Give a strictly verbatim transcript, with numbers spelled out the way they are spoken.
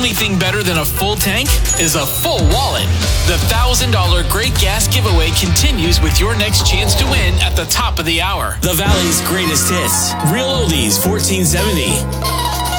only thing better than a full tank is a full wallet. The one thousand dollars Great Gas giveaway continues with your next chance to win at the top of the hour. The Valley's greatest hits. Real Oldies fourteen seventy.